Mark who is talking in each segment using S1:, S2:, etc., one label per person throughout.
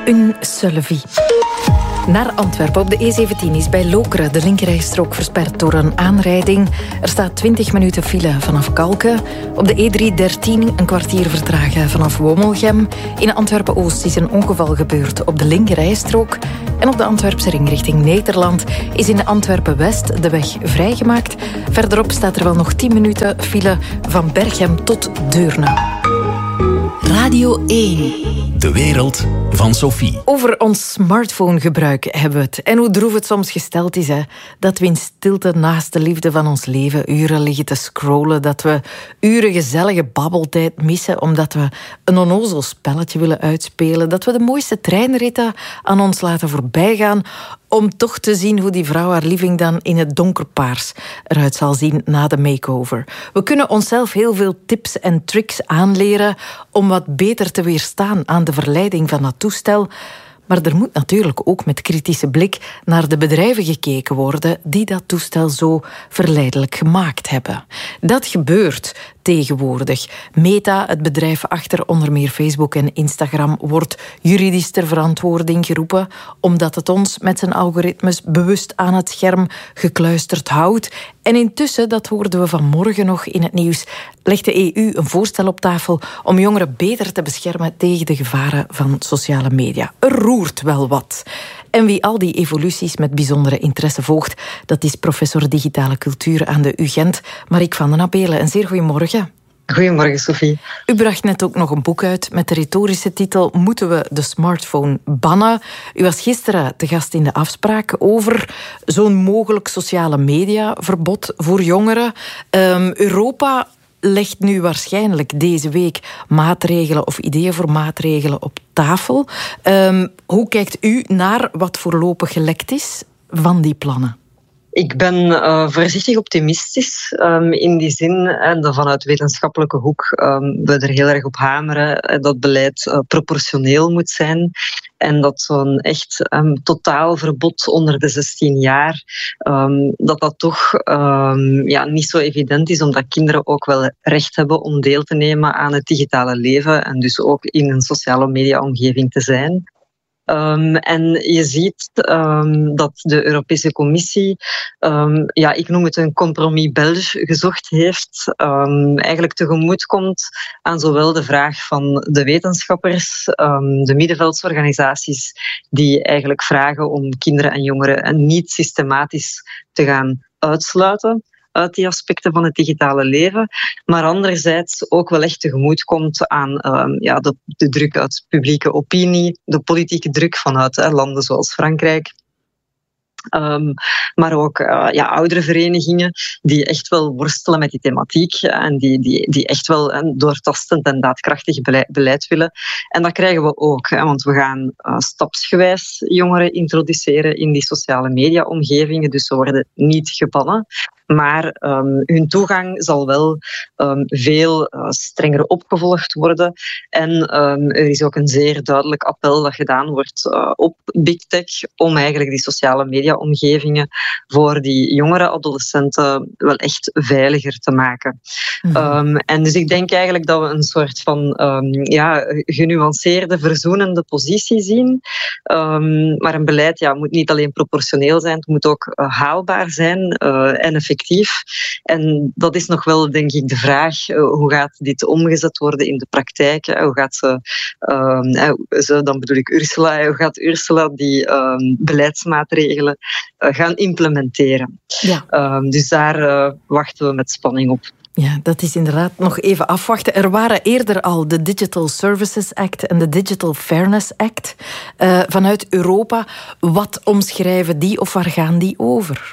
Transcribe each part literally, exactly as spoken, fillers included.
S1: Une seule vie. Naar Antwerpen. Op de E zeventien is bij Lokeren de linkerrijstrook versperd door een aanrijding. Er staat twintig minuten file vanaf Kalken. Op de E driehonderddertien een kwartier vertragen vanaf Womelgem. In Antwerpen-Oost is een ongeval gebeurd op de linkerrijstrook. En op de Antwerpse ring richting Nederland is in de Antwerpen-West de weg vrijgemaakt. Verderop staat er wel nog tien minuten file van Berchem tot Deurne.
S2: Radio één. De wereld van Sophie.
S1: Over ons smartphonegebruik hebben we het. En hoe droef het soms gesteld is, hè? Dat we in stilte naast de liefde van ons leven uren liggen te scrollen. Dat we uren gezellige babbeltijd missen omdat we een onnozel spelletje willen uitspelen. Dat we de mooiste treinritten aan ons laten voorbijgaan om toch te zien hoe die vrouw haar living dan in het donkerpaars eruit zal zien na de makeover. We kunnen onszelf heel veel tips en tricks aanleren om wat beter te weerstaan aan de verleiding van dat toestel. Maar er moet natuurlijk ook met kritische blik naar de bedrijven gekeken worden die dat toestel zo verleidelijk gemaakt hebben. Dat gebeurt tegenwoordig. Meta, het bedrijf achter onder meer Facebook en Instagram, wordt juridisch ter verantwoording geroepen omdat het ons met zijn algoritmes bewust aan het scherm gekluisterd houdt. En intussen, dat hoorden we vanmorgen nog in het nieuws, legt de E U een voorstel op tafel om jongeren beter te beschermen tegen de gevaren van sociale media. Er roert wel wat. En wie al die evoluties met bijzondere interesse volgt, dat is professor digitale cultuur aan de U Gent, Marieke van den Abelen. Een zeer goedemorgen.
S3: Goedemorgen, Sophie.
S1: U bracht net ook nog een boek uit met de retorische titel Moeten we de smartphone bannen? U was gisteren te gast in de afspraak over zo'n mogelijk sociale mediaverbod voor jongeren. Um, Europa legt nu waarschijnlijk deze week maatregelen of ideeën voor maatregelen op tafel. Um, hoe kijkt u naar wat voorlopig gelekt is van die plannen?
S3: Ik ben uh, voorzichtig optimistisch um, in die zin en dat vanuit wetenschappelijke hoek um, we er heel erg op hameren en dat beleid uh, proportioneel moet zijn en dat zo'n echt um, totaal verbod onder de zestien jaar um, dat dat toch um, ja, niet zo evident is, omdat kinderen ook wel recht hebben om deel te nemen aan het digitale leven en dus ook in een sociale media-omgeving te zijn. Um, en je ziet um, dat de Europese Commissie, um, ja, ik noem het een compromis belge, gezocht heeft, um, eigenlijk tegemoet komt aan zowel de vraag van de wetenschappers, um, de middenveldsorganisaties, die eigenlijk vragen om kinderen en jongeren niet systematisch te gaan uitsluiten uit die aspecten van het digitale leven, maar anderzijds ook wel echt tegemoet komt aan um, ja, de, de druk uit publieke opinie, de politieke druk vanuit hè, landen zoals Frankrijk. Um, maar ook uh, ja, oudere verenigingen die echt wel worstelen met die thematiek en die, die, die echt wel een doortastend en daadkrachtig beleid, beleid willen. En dat krijgen we ook, hè, want we gaan uh, stapsgewijs jongeren introduceren in die sociale media-omgevingen, dus ze worden niet gebannen. Maar um, hun toegang zal wel um, veel uh, strenger opgevolgd worden. En um, er is ook een zeer duidelijk appel dat gedaan wordt uh, op Big Tech om eigenlijk die sociale media-omgevingen voor die jongere adolescenten wel echt veiliger te maken. Mm-hmm. Um, en dus ik denk eigenlijk dat we een soort van um, ja, genuanceerde, verzoenende positie zien. Um, maar een beleid ja, moet niet alleen proportioneel zijn, het moet ook uh, haalbaar zijn uh, en effectief. En dat is nog wel, denk ik, de vraag, uh, hoe gaat dit omgezet worden in de praktijk? Hè? Hoe gaat ze, uh, ze, dan bedoel ik Ursula, hoe gaat Ursula die uh, beleidsmaatregelen uh, gaan implementeren? Ja. Uh, dus daar uh, wachten we met spanning op.
S1: Ja, dat is inderdaad nog even afwachten. Er waren eerder al de Digital Services Act en de Digital Fairness Act uh, vanuit Europa. Wat omschrijven die of waar gaan die over?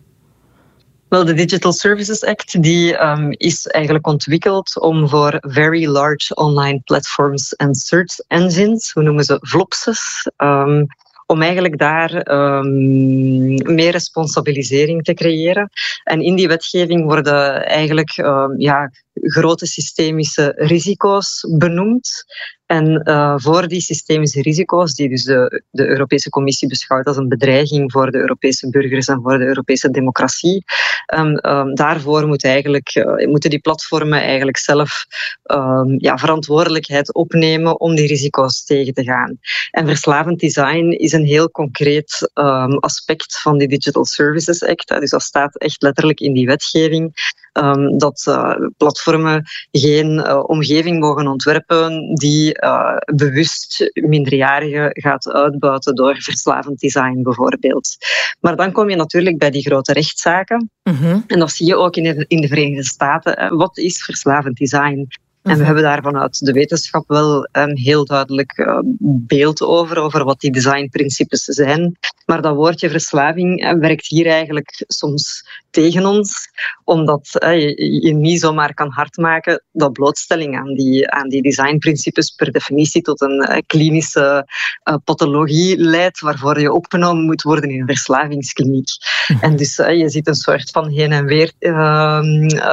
S3: Wel, de Digital Services Act die, um, is eigenlijk ontwikkeld om voor very large online platforms en search engines, hoe noemen ze, V L O P's, um, om eigenlijk daar um, meer responsabilisering te creëren. En in die wetgeving worden eigenlijk um, ja, grote systemische risico's benoemd. En uh, voor die systemische risico's, die dus de, de Europese Commissie beschouwt als een bedreiging voor de Europese burgers en voor de Europese democratie, um, um, daarvoor moet eigenlijk, uh, moeten die platformen eigenlijk zelf um, ja, verantwoordelijkheid opnemen om die risico's tegen te gaan. En verslavend design is een heel concreet um, aspect van die Digital Services Act. Hè. Dus dat staat echt letterlijk in die wetgeving. Um, dat uh, platformen geen uh, omgeving mogen ontwerpen die uh, bewust minderjarigen gaat uitbuiten door verslavend design bijvoorbeeld. Maar dan kom je natuurlijk bij die grote rechtszaken. Mm-hmm. En dat zie je ook in de, in de Verenigde Staten. Hè. Wat is verslavend design? En we hebben daar vanuit de wetenschap wel een heel duidelijk uh, beeld over, over wat die designprincipes zijn. Maar dat woordje verslaving uh, werkt hier eigenlijk soms tegen ons, omdat uh, je, je niet zomaar kan hardmaken dat blootstelling aan die, aan die designprincipes per definitie tot een uh, klinische uh, pathologie leidt, waarvoor je opgenomen moet worden in een verslavingskliniek. Mm-hmm. En dus uh, je ziet een soort van heen en weer uh,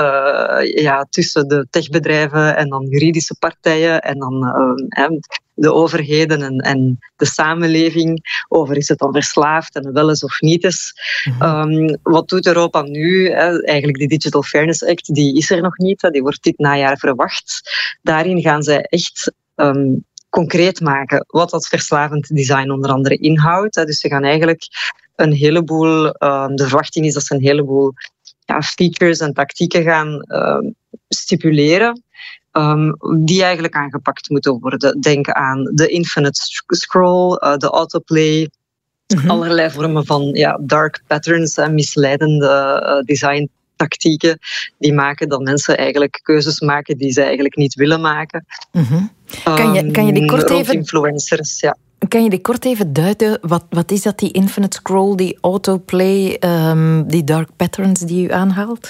S3: uh, ja, tussen de techbedrijven en dan juridische partijen en dan uh, de overheden en, en de samenleving over is het dan verslaafd en wel eens of niet is. Mm-hmm. Um, wat doet Europa nu? Hè? Eigenlijk die Digital Fairness Act, die is er nog niet. Hè? Die wordt dit najaar verwacht. Daarin gaan zij echt um, concreet maken wat dat verslavend design onder andere inhoudt. Hè? Dus ze gaan eigenlijk een heleboel... Um, de verwachting is dat ze een heleboel ja, features en tactieken gaan um, stipuleren. Um, die eigenlijk aangepakt moeten worden. Denk aan de infinite scroll, uh, de autoplay, mm-hmm. allerlei vormen van ja, dark patterns en misleidende uh, designtactieken die maken dat mensen eigenlijk keuzes maken die ze eigenlijk niet willen maken.
S1: Mm-hmm. Kan, je, kan je die kort even...
S3: influencers, ja.
S1: Kan je die kort even duiden? Wat, wat is dat, die infinite scroll, die autoplay, um, die dark patterns die u aanhaalt?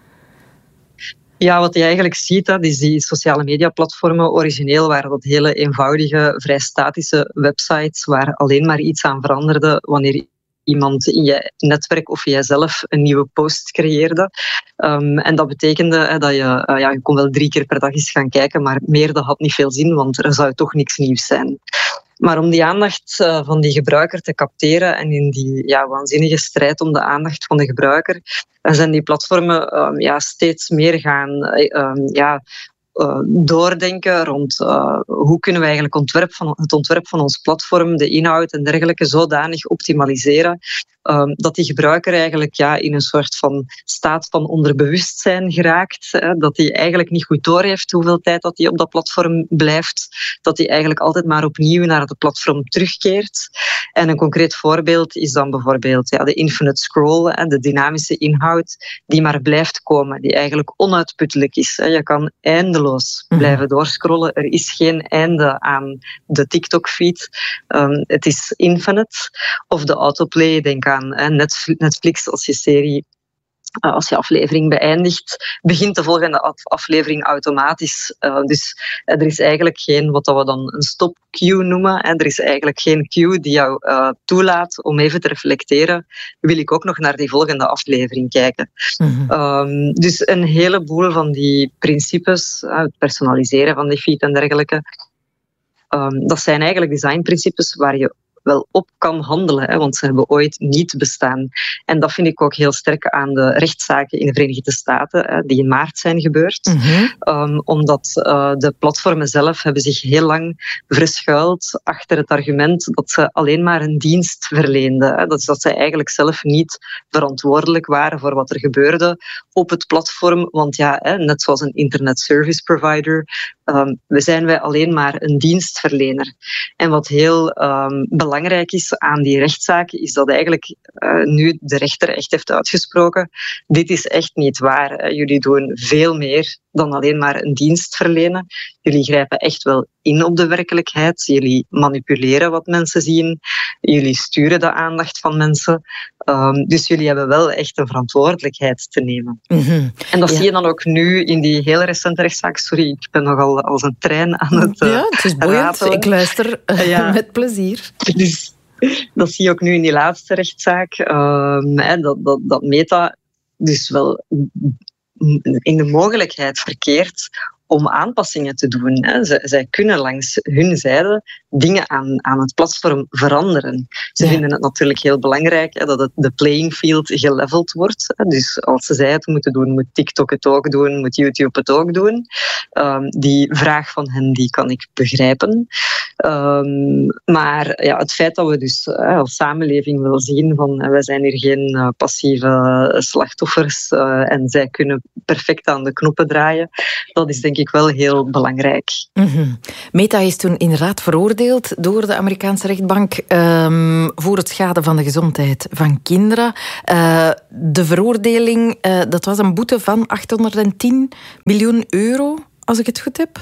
S3: Ja, wat je eigenlijk ziet, dat is die sociale mediaplatformen. Origineel waren dat hele eenvoudige, vrij statische websites waar alleen maar iets aan veranderde wanneer iemand in je netwerk of jijzelf een nieuwe post creëerde. Um, en dat betekende hè, dat je, uh, ja, je kon wel drie keer per dag eens gaan kijken, maar meer dat had niet veel zin, want er zou toch niks nieuws zijn. Maar om die aandacht uh, van die gebruiker te capteren en in die ja, waanzinnige strijd om de aandacht van de gebruiker, zijn die platformen um, ja, steeds meer gaan um, ja, uh, doordenken rond uh, hoe kunnen we eigenlijk ontwerp van, het ontwerp van ons platform, de inhoud en dergelijke, zodanig optimaliseren um, dat die gebruiker eigenlijk ja, in een soort van staat van onderbewustzijn geraakt, hè, dat hij eigenlijk niet goed doorheeft hoeveel tijd dat hij op dat platform blijft, dat hij eigenlijk altijd maar opnieuw naar het platform terugkeert. En een concreet voorbeeld is dan bijvoorbeeld ja, de infinite scroll, hè, de dynamische inhoud die maar blijft komen, die eigenlijk onuitputtelijk is. Hè. Je kan eindeloos blijven doorscrollen. Er is geen einde aan de TikTok-feed. Um, het is infinite. Of de autoplay, denk aan hè, Netflix als je serie... Als je aflevering beëindigt, begint de volgende aflevering automatisch. Uh, dus uh, er is eigenlijk geen, wat we dan een stop queue noemen. Hè. Er is eigenlijk geen queue die jou uh, toelaat om even te reflecteren. Wil ik ook nog naar die volgende aflevering kijken? Mm-hmm. Um, dus een heleboel van die principes, uh, het personaliseren van die feed en dergelijke, um, dat zijn eigenlijk designprincipes waar je wel op kan handelen, hè, want ze hebben ooit niet bestaan. En dat vind ik ook heel sterk aan de rechtszaken in de Verenigde Staten, hè, die in maart zijn gebeurd. Mm-hmm. Um, omdat uh, de platformen zelf hebben zich heel lang verschuild achter het argument dat ze alleen maar een dienst verleenden. Hè. Dat is dat ze eigenlijk zelf niet verantwoordelijk waren voor wat er gebeurde op het platform. Want ja, hè, net zoals een internet service provider, um, we zijn wij alleen maar een dienstverlener. En wat heel um, belangrijk is aan die rechtszaken, is dat eigenlijk uh, nu de rechter echt heeft uitgesproken, dit is echt niet waar. Jullie doen veel meer dan alleen maar een dienst verlenen. Jullie grijpen echt wel in op de werkelijkheid. Jullie manipuleren wat mensen zien. Jullie sturen de aandacht van mensen. Um, dus jullie hebben wel echt een verantwoordelijkheid te nemen. Mm-hmm. En dat ja. zie je dan ook nu in die hele recente rechtszaak. Sorry, ik ben nogal als een trein aan het uh,
S1: Ja, het is boeiend. Ratelen. Ik luister uh, ja. met plezier.
S3: Dus, dat zie je ook nu in die laatste rechtszaak. Um, hè, dat, dat, dat Meta dus wel in de mogelijkheid verkeert om aanpassingen te doen. Hè. Zij, zij kunnen langs hun zijde dingen aan, aan het platform veranderen. Ze ja. vinden het natuurlijk heel belangrijk hè, dat het, de playing field geleveld wordt. Hè. Dus als zij het moeten doen, moet TikTok het ook doen, moet YouTube het ook doen. Um, die vraag van hen, die kan ik begrijpen. Um, maar ja, het feit dat we dus hè, als samenleving willen zien van hè, wij zijn hier geen uh, passieve slachtoffers uh, en zij kunnen perfect aan de knoppen draaien, dat is denk ik wel heel belangrijk.
S1: Mm-hmm. Meta is toen inderdaad veroordeeld door de Amerikaanse rechtbank um, voor het schaden van de gezondheid van kinderen. Uh, de veroordeling, uh, dat was een boete van achthonderdtien miljoen euro, als ik het goed heb.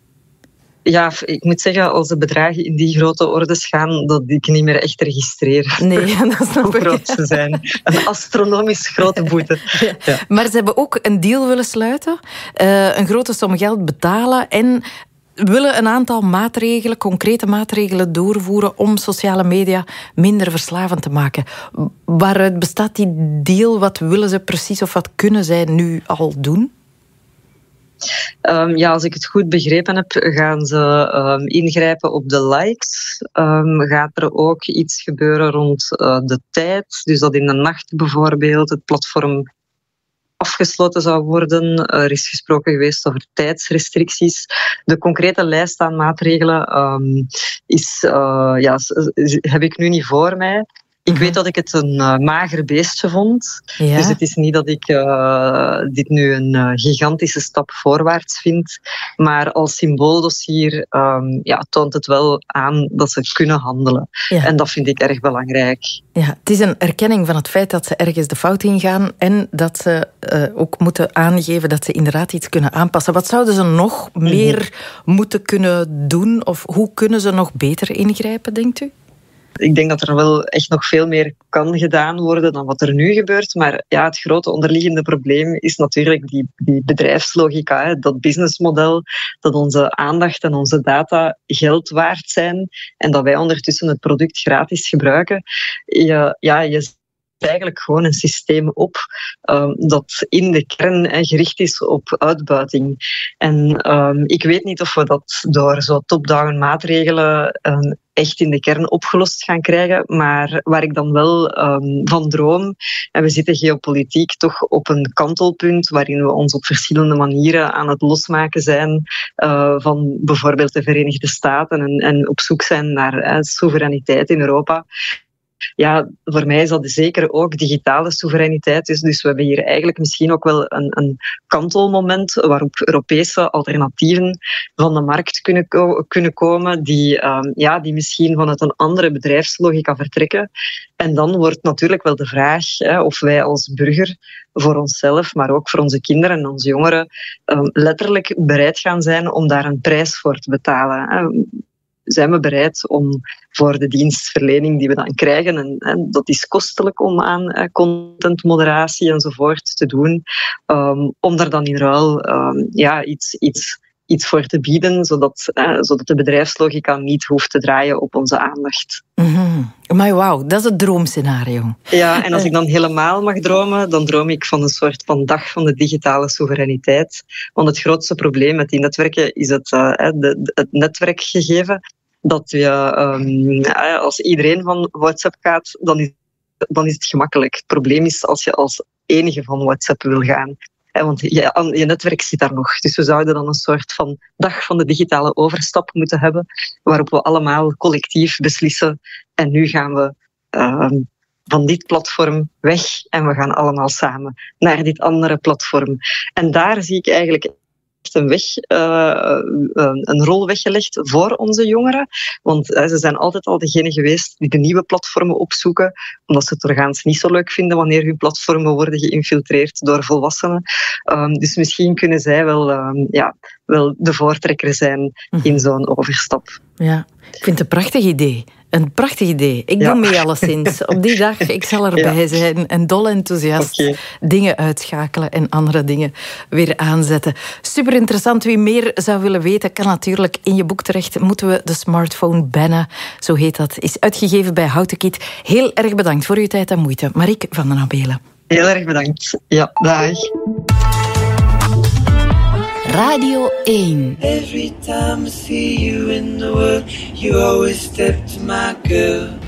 S3: Ja, ik moet zeggen, als de bedragen in die grote ordes gaan, dat ik niet meer echt registreer.
S1: Nee, dat snap ik.
S3: Hoe groot ze zijn. Een astronomisch grote boete.
S1: Ja. Ja. Maar ze hebben ook een deal willen sluiten, uh, een grote som geld betalen en willen een aantal maatregelen, concrete maatregelen doorvoeren om sociale media minder verslavend te maken. Waaruit bestaat die deal? Wat willen ze precies of wat kunnen zij nu al doen?
S3: Um, ja, als ik het goed begrepen heb, gaan ze um, ingrijpen op de likes. Um, gaat er ook iets gebeuren rond uh, de tijd? Dus dat in de nacht bijvoorbeeld het platform afgesloten zou worden. Er is gesproken geweest over tijdsrestricties. De concrete lijst aan maatregelen um, is, uh, ja, heb ik nu niet voor mij. Ik weet dat ik het een uh, mager beestje vond. Ja. Dus het is niet dat ik uh, dit nu een uh, gigantische stap voorwaarts vind. Maar als symbooldossier um, ja, toont het wel aan dat ze kunnen handelen. Ja. En dat vind ik erg belangrijk.
S1: Ja, het is een erkenning van het feit dat ze ergens de fout ingaan en dat ze uh, ook moeten aangeven dat ze inderdaad iets kunnen aanpassen. Wat zouden ze nog mm-hmm. meer moeten kunnen doen? Of hoe kunnen ze nog beter ingrijpen, denkt u?
S3: Ik denk dat er wel echt nog veel meer kan gedaan worden dan wat er nu gebeurt. Maar ja, het grote onderliggende probleem is natuurlijk die, die bedrijfslogica, hè, dat businessmodel, dat onze aandacht en onze data geld waard zijn en dat wij ondertussen het product gratis gebruiken. Je, ja, je eigenlijk gewoon een systeem op um, dat in de kern hè, gericht is op uitbuiting. En um, ik weet niet of we dat door zo top-down maatregelen um, echt in de kern opgelost gaan krijgen, maar waar ik dan wel um, van droom, en we zitten geopolitiek toch op een kantelpunt waarin we ons op verschillende manieren aan het losmaken zijn uh, van bijvoorbeeld de Verenigde Staten en, en op zoek zijn naar uh, soevereiniteit in Europa. Ja, voor mij is dat zeker ook digitale soevereiniteit. Dus, dus we hebben hier eigenlijk misschien ook wel een, een kantelmoment waarop Europese alternatieven van de markt kunnen, ko- kunnen komen die, um, ja, die misschien vanuit een andere bedrijfslogica vertrekken. En dan wordt natuurlijk wel de vraag hè, of wij als burger voor onszelf, maar ook voor onze kinderen en onze jongeren um, letterlijk bereid gaan zijn om daar een prijs voor te betalen. Hè. Zijn we bereid om voor de dienstverlening die we dan krijgen, en, en dat is kostelijk om aan eh, contentmoderatie enzovoort te doen, um, om daar dan in ruil um, ja, iets, iets, iets voor te bieden, zodat, eh, zodat de bedrijfslogica niet hoeft te draaien op onze aandacht.
S1: Mm-hmm. Maar wauw, dat is het droomscenario.
S3: Ja, en als ik dan helemaal mag dromen, dan droom ik van een soort van dag van de digitale soevereiniteit. Want het grootste probleem met die netwerken is het, uh, de, het netwerkgegeven. Dat je, um, als iedereen van WhatsApp gaat, dan is, dan is het gemakkelijk. Het probleem is als je als enige van WhatsApp wil gaan. Want je, je netwerk zit daar nog. Dus we zouden dan een soort van dag van de digitale overstap moeten hebben, waarop we allemaal collectief beslissen. En nu gaan we um, van dit platform weg en we gaan allemaal samen naar dit andere platform. En daar zie ik eigenlijk een, weg, uh, een rol weggelegd voor onze jongeren. Want uh, ze zijn altijd al degene geweest die de nieuwe platformen opzoeken, omdat ze het doorgaans niet zo leuk vinden wanneer hun platformen worden geïnfiltreerd door volwassenen. Um, dus misschien kunnen zij wel, um, ja, wel de voortrekker zijn in zo'n overstap.
S1: Ja, ik vind het een prachtig idee. Een prachtig idee. Ik ja. doe mee alleszins. Op die dag, ik zal erbij ja. zijn en dol enthousiast okay. dingen uitschakelen en andere dingen weer aanzetten. Super interessant. Wie meer zou willen weten, kan natuurlijk in je boek terecht. Moeten we de smartphone bannen? Zo heet dat. Is uitgegeven bij Houten Kiet. Heel erg bedankt voor uw tijd en moeite. Marieke van den Abelen.
S3: Heel erg bedankt. Ja, dag.
S2: Radio één.
S4: Every time I see you in the world, you always step to my girl.